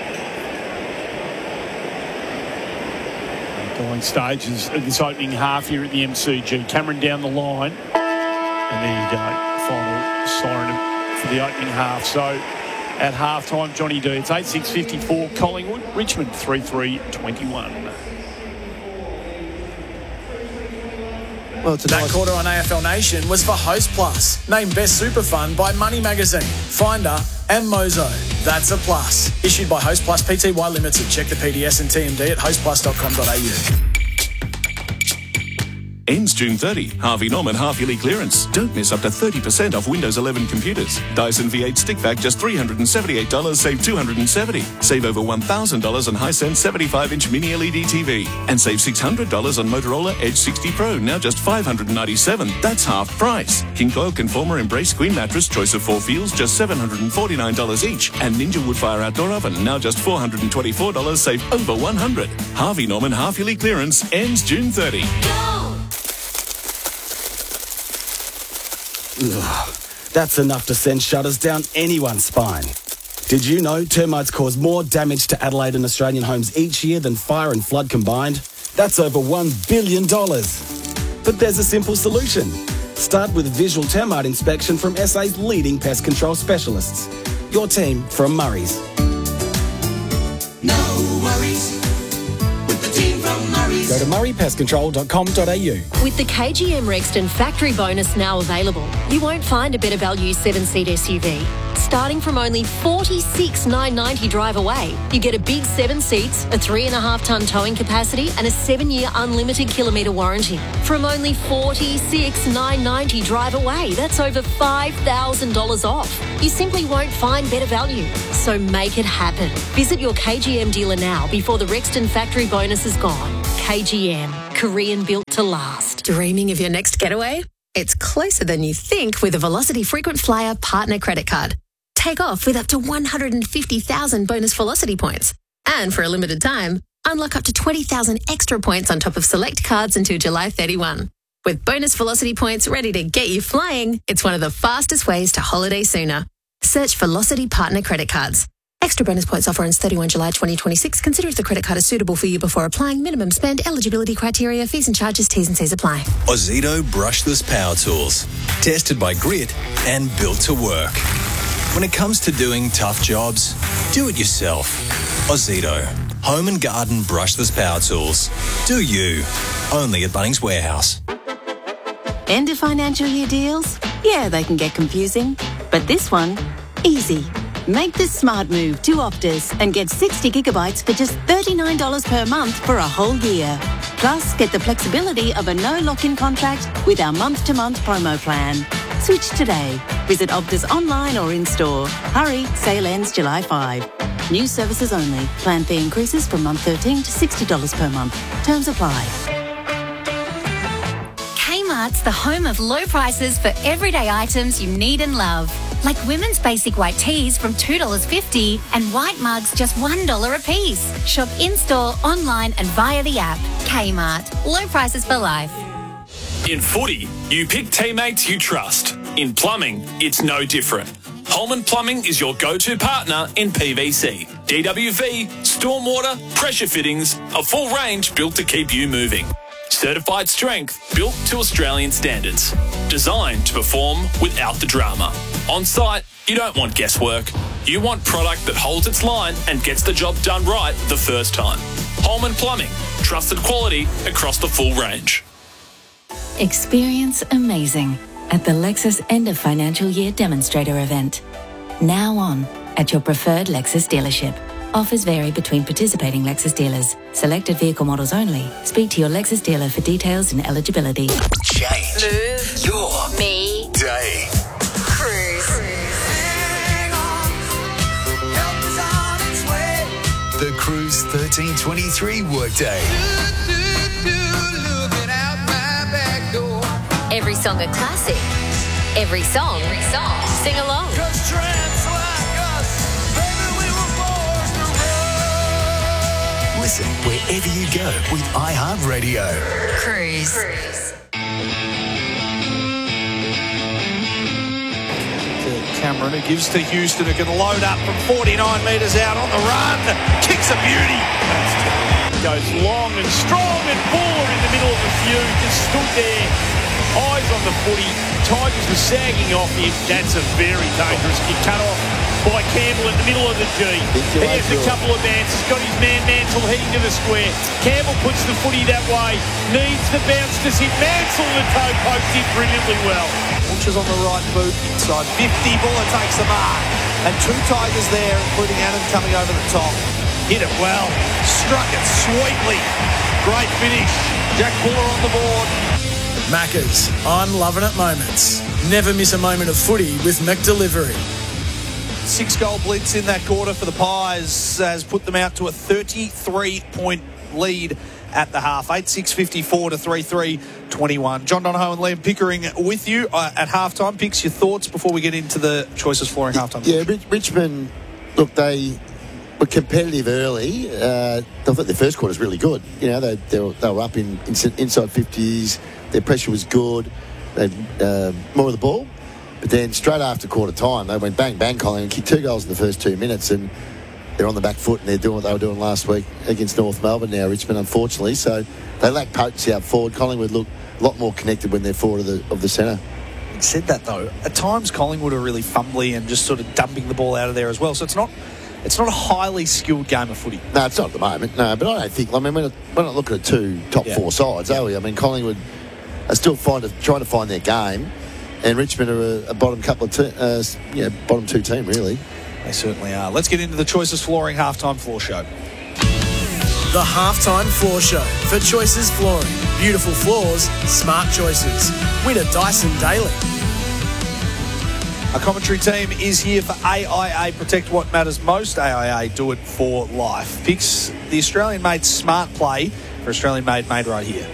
Going stages of this opening half here at the M C G. Cameron down the line. And there you go. Final siren for the opening half. So at half-time, Johnny D. It's eight six fifty-four Collingwood. Richmond three three twenty-one. Well, it's a That nice... quarter on A F L Nation was for Host Plus, named Best Super Fun by Money Magazine, Finder and Mozo. That's a plus. Issued by Host Plus Pty Limited. Check the P D S and T M D at host plus dot com dot a u. Ends June thirtieth. Harvey Norman half-yearly clearance. Don't miss up to thirty percent off Windows eleven computers. Dyson V eight stick vac just three hundred seventy-eight dollars, save two hundred seventy dollars. Save over one thousand dollars on Hisense seventy-five inch mini L E D T V. And save six hundred dollars on Motorola Edge sixty Pro, now just five hundred ninety-seven dollars. That's half price. King Coil Conformer Embrace Queen Mattress, choice of four feels, just seven hundred forty-nine dollars each. And Ninja Woodfire Outdoor Oven, now just four hundred twenty-four dollars, save over one hundred dollars. Harvey Norman half-yearly clearance ends June thirtieth. Ugh, that's enough to send shudders down anyone's spine. Did you know termites cause more damage to Adelaide and Australian homes each year than fire and flood combined? That's over one billion dollars. But there's a simple solution. Start with visual termite inspection from S A's leading pest control specialists. Your team from Murray's. No worries with the team from Murray's. Go Go to murray pest control dot com dot a u. With the K G M Rexton factory bonus now available, you won't find a better value seven-seat S U V. Starting from only forty-six thousand nine hundred ninety drive away, you get a big seven seats, a three and a half tonne towing capacity and a seven-year unlimited kilometre warranty. From only forty-six thousand nine hundred ninety drive away, that's over five thousand dollars off. You simply won't find better value. So make it happen. Visit your K G M dealer now before the Rexton factory bonus is gone. K G M, Korean built to last. Dreaming of your next getaway? It's closer than you think with a Velocity Frequent Flyer Partner Credit Card. Take off with up to one hundred fifty thousand bonus Velocity points. And for a limited time, unlock up to twenty thousand extra points on top of select cards until July thirty-first. With bonus Velocity points ready to get you flying, it's one of the fastest ways to holiday sooner. Search Velocity Partner Credit Cards. Extra bonus points offer ends thirty-first July twenty twenty-six. Consider if the credit card is suitable for you before applying. Minimum spend, eligibility criteria, fees and charges, T's and C's apply. Ozito brushless power tools. Tested by Grit and built to work. When it comes to doing tough jobs, do it yourself. Ozito. Home and garden brushless power tools. Do you. Only at Bunnings Warehouse. End of financial year deals? Yeah, they can get confusing. But this one, easy. Make the smart move to Optus and get sixty gigabytes for just thirty-nine dollars per month for a whole year. Plus, get the flexibility of a no lock-in contract with our month-to-month promo plan. Switch today. Visit Optus online or in-store. Hurry, sale ends July fifth. New services only. Plan fee increases from month thirteen to sixty dollars per month. Terms apply. Kmart's the home of low prices for everyday items you need and love. Like women's basic white tees from two dollars fifty and white mugs just one dollar a piece. Shop in-store, online and via the app. Kmart. Low prices for life. In footy, you pick teammates you trust. In plumbing, it's no different. Holman Plumbing is your go-to partner in P V C. D W V, stormwater, pressure fittings, a full range built to keep you moving. Certified strength, built to Australian standards. Designed to perform without the drama. On site, you don't want guesswork. You want product that holds its line and gets the job done right the first time. Holman Plumbing, trusted quality across the full range. Experience amazing at the Lexus End of Financial Year Demonstrator event. Now on at your preferred Lexus dealership. Offers vary between participating Lexus dealers. Selected vehicle models only. Speak to your Lexus dealer for details and eligibility. Change Move your me day. Cruise. The Cruise thirteen twenty-three workday. Every song a classic. Every song, every song. Sing along. Listen wherever you go with iHeartRadio. Cruise. Cameron, who gives to Houston, who can load up from forty-nine metres out on the run. Kicks a beauty. Goes long and strong and Buller in the middle of the few. Just stood there, eyes on the footy. Tigers were sagging off him. That's a very dangerous kick. Cut off by Campbell in the middle of the G. He has a couple of bounces. Got his man Mansell heading to the square. Campbell puts the footy that way. Needs the bounce to sit. Mansell, the toe poke, did brilliantly well. Launches on the right boot inside fifty. Buller takes the mark. And two Tigers there, including Adam coming over the top. Hit it well. Struck it sweetly. Great finish. Jack Buller on the board. Maccas, I'm loving it moments. Never miss a moment of footy with McDelivery. Six goal blitz in that quarter for the Pies has put them out to a thirty-three point lead at the half. eight six fifty-four to three three twenty-one. John Donohoe and Liam Pickering with you uh, at halftime. Picks, your thoughts before we get into the Choices Flooring halftime? Yeah, Rich- Richmond, look, they were competitive early. Uh, I thought their first quarter was really good. You know, they, they, were, they were up in, in inside fifties. Their pressure was good. They had uh, more of the ball. But then straight after quarter time, they went bang, bang, Colin, and kicked two goals in the first two minutes. And they're on the back foot, and they're doing what they were doing last week against North Melbourne now, Richmond, unfortunately. So they lack potency out forward. Collingwood look a lot more connected when they're forward of the, of the centre. Said that, though, at times Collingwood are really fumbly and just sort of dumping the ball out of there as well. So it's not it's not a highly skilled game of footy. No, it's not at the moment. No, but I don't think. I mean, we're not, we're not looking at two top Yeah. four sides, are we? I mean, Collingwood are still find, trying to find their game, and Richmond are a, a bottom couple of te- uh, yeah, bottom two team really. They certainly are. Let's get into the Choices Flooring halftime floor show. The Halftime Floor Show for Choices Flooring. Beautiful floors, smart choices. Winner Dyson Daily. Our commentary team is here for A I A. Protect what matters most. A I A, do it for life. Picks the Australian-made smart play for Australian-made made right here.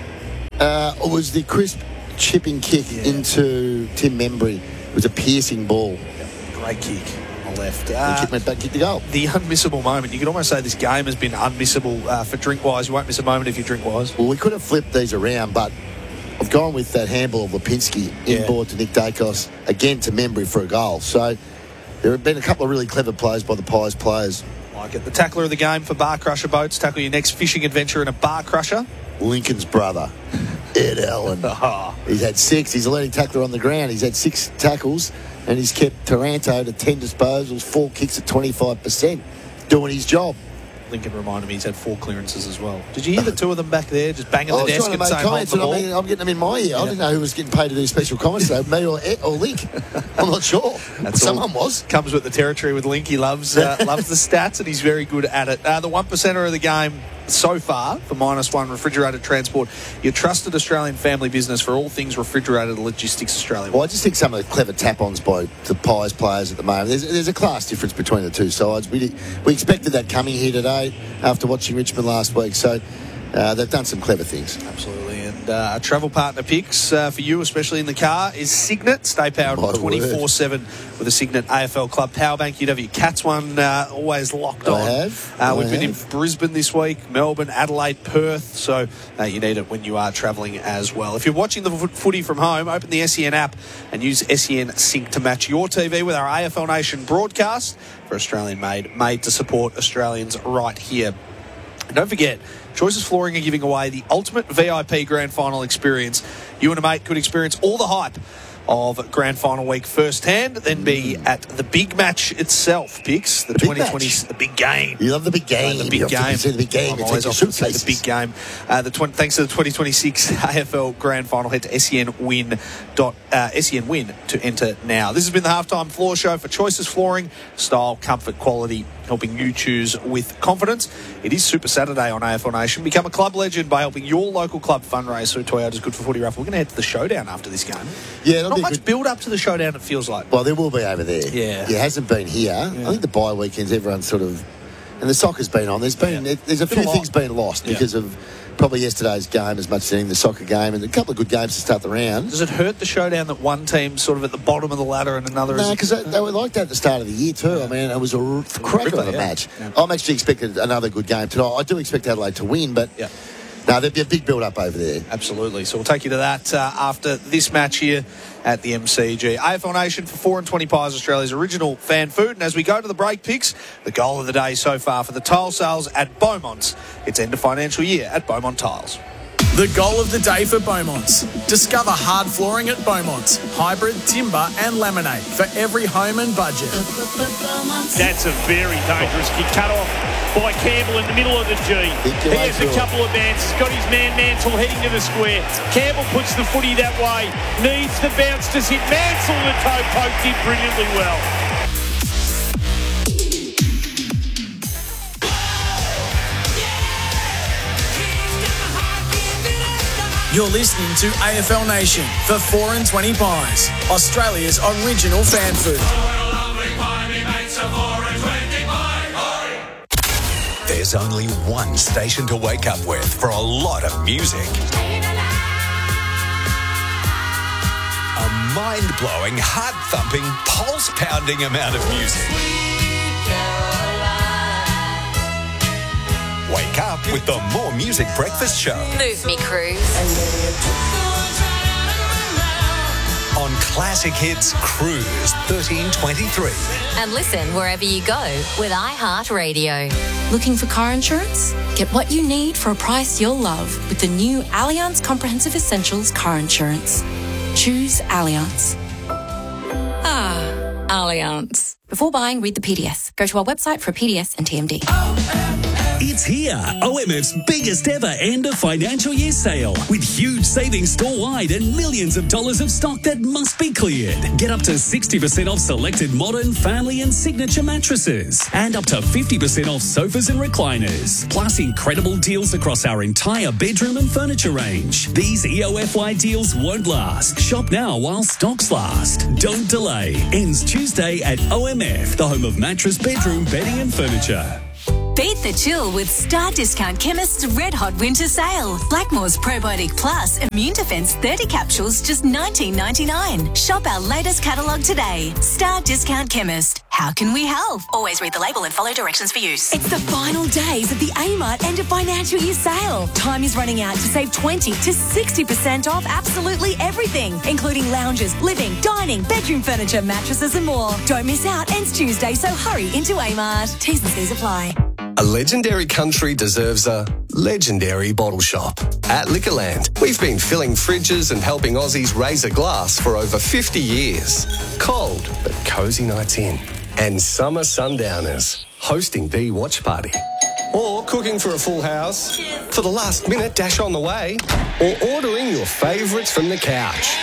Uh, it was the crisp chipping kick Yeah. into Tim Membry. It was a piercing ball. Great kick on the left. The Uh, kick went back, kicked the goal. the unmissable moment. You could almost say this game has been unmissable uh, for Drinkwise. You won't miss a moment if you Drinkwise. Well, we could have flipped these around, but I've gone with that handball of Lipinski Yeah. inboard to Nick Dacos, again to Membry for a goal. So there have been a couple of really clever plays by the Pies players. Like it. The tackler of the game for Bar Crusher Boats. Tackle your next fishing adventure in a Bar Crusher. Lincoln's brother, Ed Allen. Oh. He's had six. He's a leading tackler on the ground. He's had six tackles, and he's kept Taranto to ten disposals, four kicks at twenty-five percent, doing his job. Lincoln reminded me he's had four clearances as well. Did you hear the two of them back there just banging I the was desk trying to and make saying, hold comments, the and I ball? mean, I'm getting them in my ear. I Yeah. didn't know who was getting paid to do special comments today, me or, Ed or Link. I'm not sure. That's Someone all. was. Comes with the territory with Link. He loves uh, loves the stats and he's very good at it. Uh, the one percenter of the game so far for minus one refrigerated transport. Your trusted Australian family business for all things refrigerated logistics Australia. Well, I just think some of the clever tap-ons by the Pies players at the moment. There's, there's a class difference between the two sides. We we expected that coming here today after watching Richmond last week. So uh, they've done some clever things. Absolutely. And uh, our travel partner picks uh, for you, especially in the car, is Signet. Stay powered My twenty-four seven with a Signet A F L Club power bank. You'd have your Cats one uh, always locked I on. have. Uh, I we've been in have. Brisbane this week, Melbourne, Adelaide, Perth. So uh, you need it when you are travelling as well. If you're watching the fo- footy from home, open the S E N app and use S E N Sync to match your T V with our A F L Nation broadcast for Australian made, made to support Australians right here. And don't forget, Choices Flooring are giving away the ultimate V I P Grand Final experience. You and a mate could experience all the hype of Grand Final week firsthand, then be at the big match itself, Picks. The, The big twenty twenty, match. the big game. You love the big game. The big you have game. to see the big game. I'm You always take your often say the suitcases. big game. Uh, the tw- thanks to the twenty twenty-six A F L Grand Final, head to S E N win dot uh, S E N win to enter now. This has been the halftime floor show for Choices Flooring. Style, comfort, quality, helping you choose with confidence. It is Super Saturday on A F L Nation. Become a club legend by helping your local club fundraise through Toyota's Good for Footy raffle. We're going to head to the showdown after this game. Yeah, it'll Not be much good. build up to the showdown, it feels like. Well, there will be over there. Yeah. It hasn't been here. I think the bye weekends, everyone's sort of... And the soccer's been on. There's been Yeah. there's a Been few a lot. things being lost Yeah. because of probably yesterday's game as much as anything, the soccer game, and a couple of good games to start the round. Does it hurt the showdown that one team's sort of at the bottom of the ladder and another No, is... because they, they were like that at the start of the year too. I mean, it was a r- cracker of a yeah. match. Yeah. I'm actually expecting another good game tonight. I do expect Adelaide to win, but Yeah. no, there'd be a big build-up over there. Absolutely. So we'll take you to that uh, after this match here at the M C G. A F L Nation for four and twenty Pies, Australia's original fan food. And as we go to the break picks, the goal of the day so far for the tile sales at Beaumont's. It's end of financial year at Beaumont Tiles. The goal of the day for Beaumont's. Discover hard flooring at Beaumont's. Hybrid, timber and laminate for every home and budget. That's a very dangerous kick. Cut off by Campbell in the middle of the G. Think He your way has through a it. couple of bounces. Got his man Mansell heading to the square. Campbell puts the footy that way. Needs the bounce to sit. Mansell, the toe poke, did brilliantly well. You're listening to A F L Nation for four and twenty Pies, Australia's original fan food. There's only one station to wake up with for a lot of music. A mind-blowing, heart-thumping, pulse-pounding amount of music. Wake up with the More Music Breakfast Show Move me, Cruise. on Classic Hits Cruise thirteen twenty-three. And listen wherever you go with iHeartRadio. Looking for car insurance? Get what you need for a price you'll love with the new Allianz Comprehensive Essentials car insurance. Choose Allianz. Ah, Allianz. Before buying, read the P D S. Go to our website for a P D S and T M D. It's here, O M F's biggest ever end of financial year sale with huge savings store-wide and millions of dollars of stock that must be cleared. Get up to sixty percent off selected modern, family and signature mattresses and up to fifty percent off sofas and recliners. Plus incredible deals across our entire bedroom and furniture range. These E O F Y deals won't last. Shop now while stocks last. Don't delay. Ends Tuesday at O M F, the home of mattress, bedroom, bedding and furniture. Beat the chill with Star Discount Chemist's Red Hot Winter Sale. Blackmore's Probiotic Plus Immune Defense thirty capsules, just nineteen ninety-nine. Shop our latest catalogue today. Star Discount Chemist. How can we help? Always read the label and follow directions for use. It's the final days of the Amart End of Financial Year Sale. Time is running out to save twenty to sixty percent off absolutely everything, including lounges, living, dining, bedroom furniture, mattresses and more. Don't miss out. Ends Tuesday, so hurry into Amart. T's and C's apply. A legendary country deserves a legendary bottle shop. At Liquorland, we've been filling fridges and helping Aussies raise a glass for over fifty years. Cold but cosy nights in. And summer sundowners hosting the watch party. Or cooking for a full house. For the last minute dash on the way. Or ordering your favourites from the couch.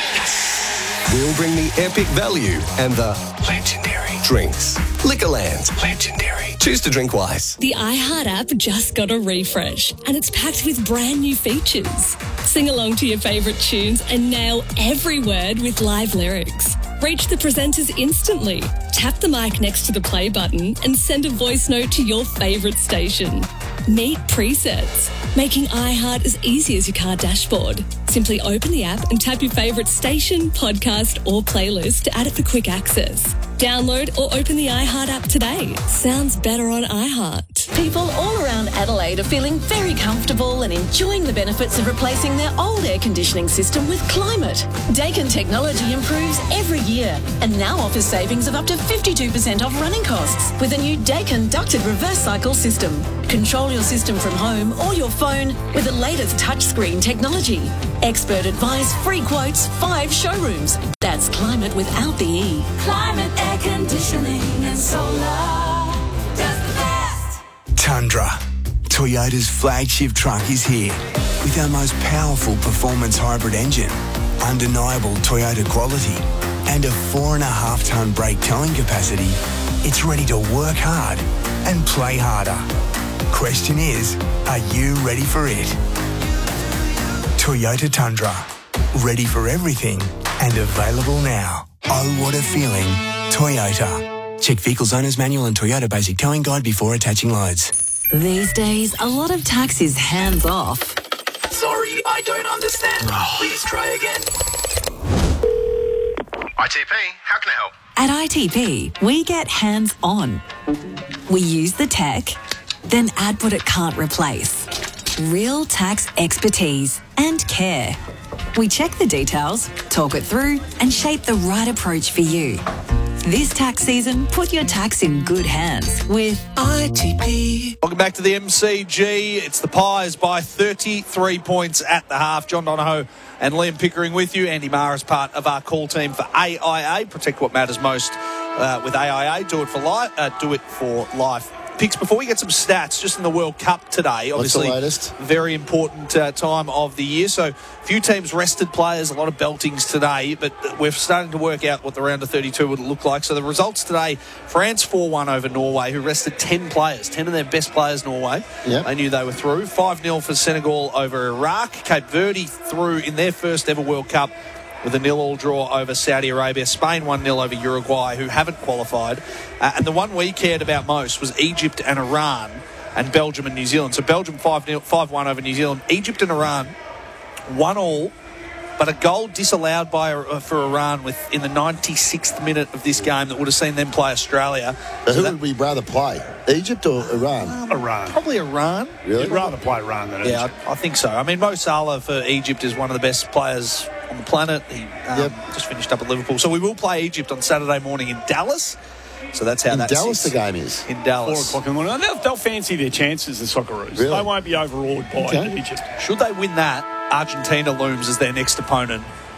We'll bring the epic value and the legendary drinks. Liquorland. Legendary. Choose to drink wise. The iHeart app just got a refresh and it's packed with brand new features. Sing along to your favourite tunes and nail every word with live lyrics. Reach the presenters instantly. Tap the mic next to the play button and send a voice note to your favourite station. Meet presets, making iHeart as easy as your car dashboard. Simply open the app and tap your favourite station, podcast or playlist to add it for quick access. Download or open the iHeart app today. Sounds better on iHeart. People all around Adelaide are feeling very comfortable and enjoying the benefits of replacing their old air conditioning system with Climate. Daikin technology improves every year and now offers savings of up to fifty-two percent off running costs with a new Daikin ducted reverse cycle system. Control your system from home or your phone with the latest touchscreen technology. Expert advice, free quotes, five showrooms. That's Climate without the E. Climate air conditioning and solar does the best. Tundra, Toyota's flagship truck, is here with our most powerful performance hybrid engine, undeniable Toyota quality, and a four and a half tonne brake towing capacity. It's ready to work hard and play harder. Question is, are you ready for it? Toyota Tundra, ready for everything and available now. Oh, what a feeling. Toyota. Check Vehicles Owner's Manual and Toyota Basic Towing Guide before attaching loads. These days, a lot of tax is hands off. Sorry, I don't understand. Please try again. I T P, how can I help? At I T P, we get hands on. We use the tech, then add what it can't replace. Real tax expertise and care. We check the details, talk it through, and shape the right approach for you. This tax season, put your tax in good hands with I T P. Welcome back to the M C G. It's the Pies by thirty-three points at the half. John Donohoe and Liam Pickering with you. Andy Maher is part of our call team for A I A. Protect what matters most uh, with A I A. Do it for life. Uh, do it for life. Picks, before we get some stats, just in the World Cup today, obviously, what's the latest? Very important uh, time of the year. So, a few teams rested players, a lot of beltings today, but we're starting to work out what the round of thirty-two would look like. So, the results today: France four one over Norway, who rested ten players, ten of their best players. Norway, yep. They knew they were through. five nil for Senegal over Iraq. Cape Verde through in their first ever World Cup with a nil-all draw over Saudi Arabia. Spain one nil over Uruguay, who haven't qualified. Uh, and the one we cared about most was Egypt and Iran and Belgium and New Zealand. So Belgium five one over New Zealand. Egypt and Iran one all, but a goal disallowed by uh, for Iran with in the ninety-sixth minute of this game that would have seen them play Australia. But so who that, would we rather play, Egypt or Iran? Um, Iran. Probably Iran. Really? You'd rather play Iran than Yeah, Egypt. I, I think so. I mean, Mo Salah for Egypt is one of the best players on the planet. He um, Yep. just finished up at Liverpool. So we will play Egypt on Saturday morning in Dallas. So that's how In that Dallas sits. the game is? In Four Dallas. o'clock in the morning. They'll, they'll fancy their chances, the Socceroos. Really? They won't be overawed by Okay. Egypt. Should they win that, Argentina looms as their next opponent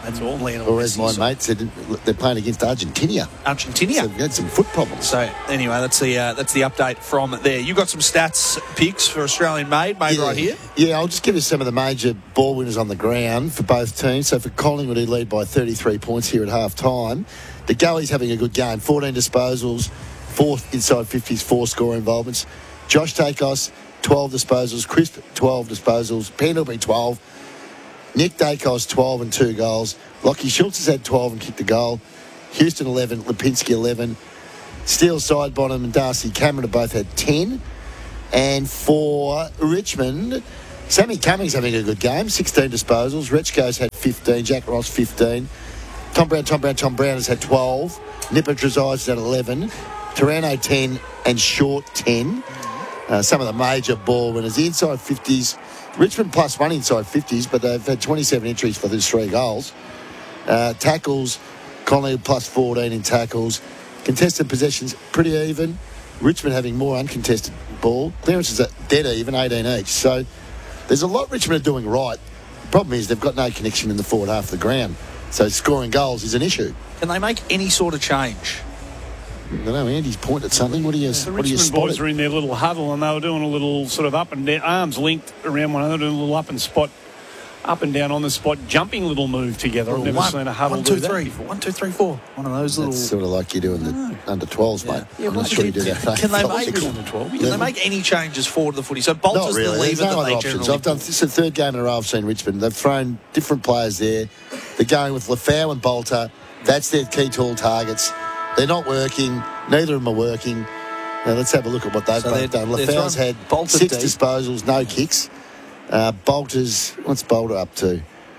That's all Lionel Or as Messi. my mate said, they're playing against Argentina. Argentina. So they've had some foot problems. So anyway, that's the uh, that's the update from there. You got some stats picks for Australian made made yeah. right here. Yeah, I'll just give you some of the major ball winners on the ground for both teams. So for Collingwood, who lead by thirty-three points here at half time, the Goey's having a good game. fourteen disposals, four inside fifties, four score involvements. Josh Takos, twelve disposals. Crisp, twelve disposals. Pendlebury, twelve. Nick Dacos, twelve and two goals. Lockie Schultz has had twelve and kicked a goal. Houston, eleven. Lipinski, eleven. Steele Sidebottom and Darcy Cameron have both had ten. And for Richmond, Sammy Cummings having a good game, sixteen disposals. Rechko's had fifteen. Jack Ross, fifteen. Tom Brown, Tom Brown, Tom Brown has had twelve. Nipper Trezise has had eleven. Taranto, ten. And Short, ten. Uh, some of the major ball winners. The inside fifties. Richmond plus one inside fifties, but they've had twenty-seven entries for those three goals. Uh, tackles, Collingwood plus fourteen in tackles. Contested possessions, pretty even. Richmond having more uncontested ball. Clearances are dead even, eighteen each. So there's a lot Richmond are doing right. The problem is they've got no connection in the forward half of the ground. So scoring goals is an issue. Can they make any sort of change? I don't know, Andy's pointed at something. What do you, The what do you Richmond spot? boys were in their little huddle and they were doing a little sort of up and down, arms linked around one another, doing a little up and spot, up and down on the spot, jumping little move together. I've never one, seen a huddle one, two, do that three. before. One, two, three, four. One of those little. That's sort of like you do in the under twelves, mate. Yeah, I'm what not sure you do can, that. can they Football make league. under twelve? Can they make any changes forward to the footy? So Not Bolter's really. the There's lever no that they other options. generally I've done this is the third game in a row I've seen Richmond. They've thrown different players there. They're going with Lafau and Bolter. That's their key tall targets. They're not working. Neither of them are working. Now let's have a look at what they've So both they're- done. they're Lafau's throwing had Bolter six deep. disposals, no kicks. Uh, Bolter's what's Bolter up to?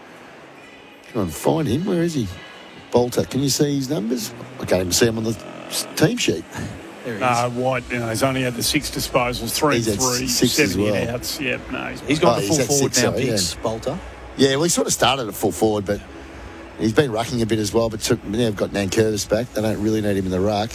Come on, find him. Where is he? Bolter. Can you see his numbers? I can't even see him on the s- team sheet. There he No, White, you know, he's only had the six disposals, three He's and had three, six as seventy well. outs. Yeah, no, he's, He's gone Oh, to he's full had forward six, now, sorry, Picks, Bolter. Yeah, well, he sort of started at full forward, but he's been rucking a bit as well. But took, now they've got Nankervis back. They don't really need him in the ruck.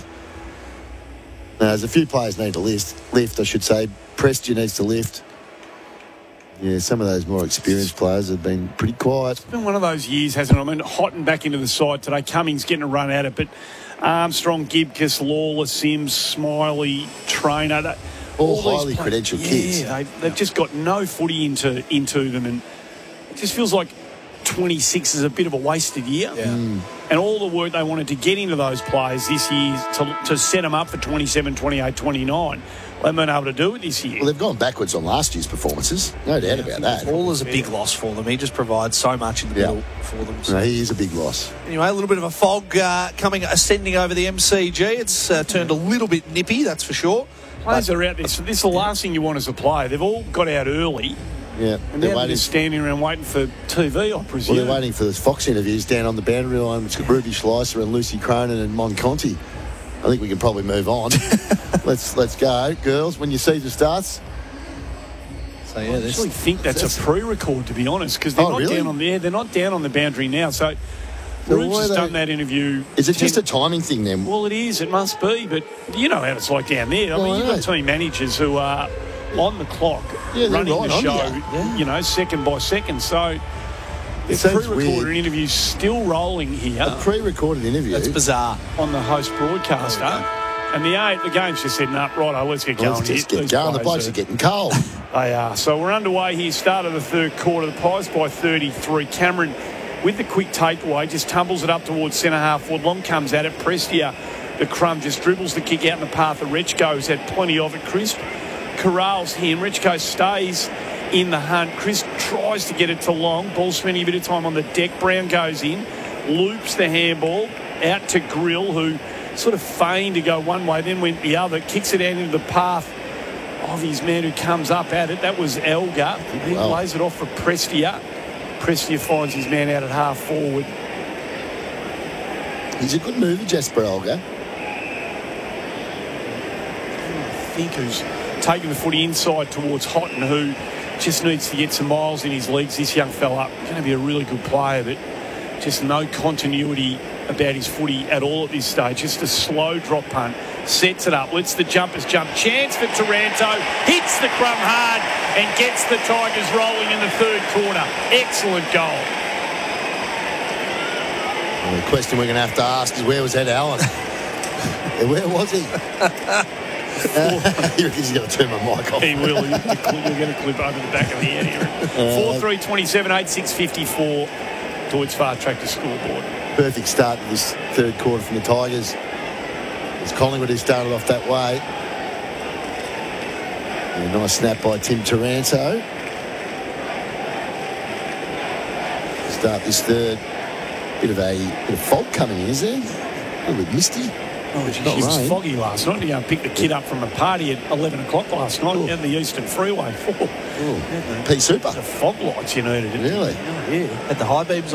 Now, there's a few players need to lift, lift, I should say. Prestia needs to lift. Yeah, some of those more experienced players have been pretty quiet. It's been one of those years, hasn't it? I mean, Houghton back into the side today. Cummings getting a run at it, but Armstrong, Gibcus, Lawler, Sims, Smiley, Trainer. That, All these highly players- credentialed yeah, kids. They, they've just got no footy into into them, and it just feels like twenty-six is a bit of a wasted year. Yeah. Mm. And all the work they wanted to get into those players this year to, to set them up for twenty-seven, twenty-eight, twenty-nine, they haven't been able to do it this year. Well, they've gone backwards on last year's performances. No doubt about that. All is a big loss for them. He just provides so much in the Yeah. middle for them. So. No, he is a big loss. Anyway, a little bit of a fog uh, coming, ascending over the M C G. It's uh, turned a little bit nippy, that's for sure. Players are out there. So this is the last thing you want as a player. They've all got out early, Yeah, and they're now they're waiting. just standing around waiting for T V, I presume. Well, they're waiting for the Fox interviews down on the boundary line. It's got Ruby Schleiser and Lucy Cronin and Mon Conti. I think we can probably move on. let's let's go, girls. When your season starts. So yeah, I this actually think that's, a pre-record, to be honest, because they're Oh, not really? down on there. They're not down on the boundary now. So, So Rubes why has they- done that interview. Is it ten- just a timing thing then? Well, it is. It must be. But you know how it's like down there. I Well, mean, I you've got know. team managers who are on the clock, Yeah, they're running right the on show, you. Yeah. you know, second by second. So, the seems pre-recorded weird. interview still rolling here A pre-recorded interview. That's bizarre. on the host broadcaster. And the eight, the game's just said, nah, right, let's get Well, going. let's just here. get These going. The players blokes are- are getting cold. They are. So we're underway here. Start of the third quarter. The Pies by thirty-three. Cameron with the quick takeaway just tumbles it up towards centre half forward. Long comes at it. Prestia, the crumb, just dribbles the kick out in the path of Rechko, who's had plenty of it. Crisp corrals him. Rechko stays in the hunt. Crisp tries to get it to Long. Ball spending a bit of time on the deck. Brown goes in, loops the handball out to Grill, who sort of feigned to go one way, then went the other. Kicks it out into the path of his man who comes up at it. That was Elgar. He Wow. lays it off for Prestia. Prestia finds his man out at half forward. He's a good mover, Jasper Olga. I think who's taking the footy inside towards Houghton, who just needs to get some miles in his legs. This young fella going to be a really good player, but just no continuity about his footy at all at this stage. Just a slow drop punt. Sets it up, lets the jumpers jump. Chance for Taranto. Hits the crumb hard and gets the Tigers rolling in the third quarter. Excellent goal. And the question we're going to have to ask is, where was Ed Allen? Where was he? uh, you reckon he's going to turn my mic off? He will. You're going to clip over the back of the head here. four three twenty-seven, eight six fifty-four. Deutz Fast Track to scoreboard. Perfect start to this third quarter from the Tigers. It's Collingwood who started off that way. And a nice snap by Tim Taranto. Start this third. Bit of a bit of fog coming in, is there? A little bit misty. Oh, it not was rain. foggy last night. You go and pick the kid up from a party at eleven o'clock last night down the Eastern Freeway. Oh, P Super. The fog lights you needed. Really? Yeah. At the high beams